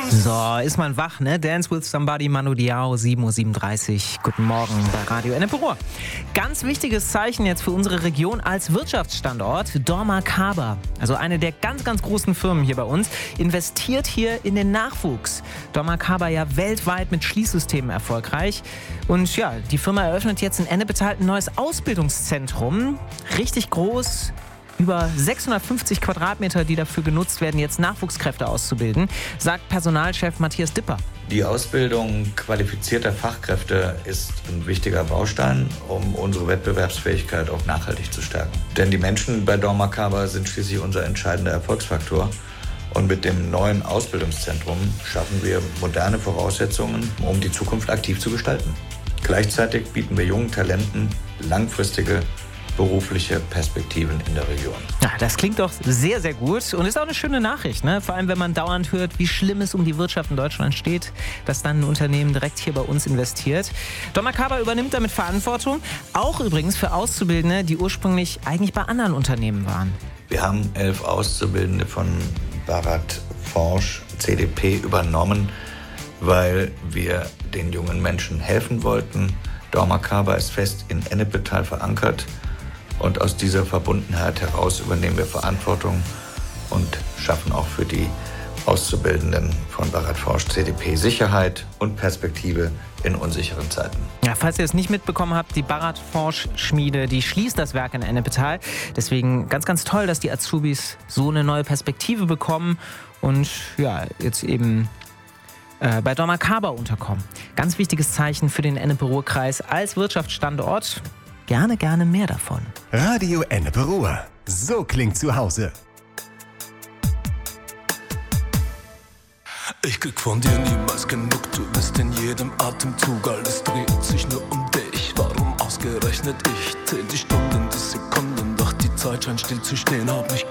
So, ist man wach, ne? Dance with Somebody, Manu Diao, 7:37 Uhr. Guten Morgen bei Radio Ennepe-Ruhr. Ganz wichtiges Zeichen jetzt für unsere Region als Wirtschaftsstandort. dormakaba, also eine der ganz, ganz großen Firmen hier bei uns, investiert hier in den Nachwuchs. dormakaba ja weltweit mit Schließsystemen erfolgreich. Und ja, die Firma eröffnet jetzt in Ennepetal ein neues Ausbildungszentrum. Richtig groß. Über 650 Quadratmeter, die dafür genutzt werden, jetzt Nachwuchskräfte auszubilden, sagt Personalchef Matthias Dipper. Die Ausbildung qualifizierter Fachkräfte ist ein wichtiger Baustein, um unsere Wettbewerbsfähigkeit auch nachhaltig zu stärken. Denn die Menschen bei dormakaba sind schließlich unser entscheidender Erfolgsfaktor. Und mit dem neuen Ausbildungszentrum schaffen wir moderne Voraussetzungen, um die Zukunft aktiv zu gestalten. Gleichzeitig bieten wir jungen Talenten langfristige berufliche Perspektiven in der Region. Ja, das klingt doch sehr, sehr gut und ist auch eine schöne Nachricht, ne? Vor allem, wenn man dauernd hört, wie schlimm es um die Wirtschaft in Deutschland steht, dass dann ein Unternehmen direkt hier bei uns investiert. dormakaba übernimmt damit Verantwortung, auch übrigens für Auszubildende, die ursprünglich eigentlich bei anderen Unternehmen waren. Wir haben 11 Auszubildende von Bharat Forge CDP übernommen, weil wir den jungen Menschen helfen wollten. dormakaba ist fest in Ennepetal verankert. Und aus dieser Verbundenheit heraus übernehmen wir Verantwortung und schaffen auch für die Auszubildenden von Bharat Forge CDP Sicherheit und Perspektive in unsicheren Zeiten. Ja, falls ihr es nicht mitbekommen habt, die Bharat Forge Schmiede, die schließt das Werk in Ennepetal. Deswegen ganz, ganz toll, dass die Azubis so eine neue Perspektive bekommen und ja, jetzt eben bei dormakaba unterkommen. Ganz wichtiges Zeichen für den Ennepe-Ruhr-Kreis als Wirtschaftsstandort. Gerne, gerne mehr davon. Radio Ennepe-Ruhr. So klingt zu Hause. Ich krieg von dir niemals genug, du bist in jedem Atemzug, alles dreht sich nur um dich. Warum ausgerechnet ich? Zähl die Stunden, die Sekunden, doch die Zeit scheint still zu stehen, hab mich